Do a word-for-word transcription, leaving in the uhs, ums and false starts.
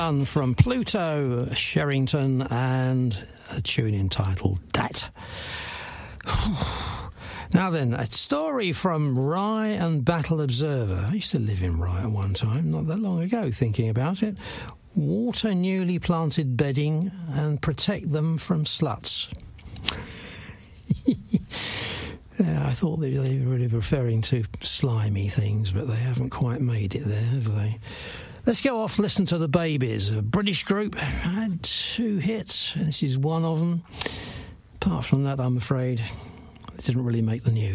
From Pluto, Sherrington, and a tune entitled Dat. Now then, a story from Rye and Battle Observer. I used to live in Rye at one time, not that long ago, thinking about it. Water newly planted bedding and protect them from sluts. Yeah, I thought they were really referring to slimy things, but they haven't quite made it there, have they? Let's go off, listen to the Babies. A British group, had two hits. This is one of them. Apart from that, I'm afraid, it didn't really make the news.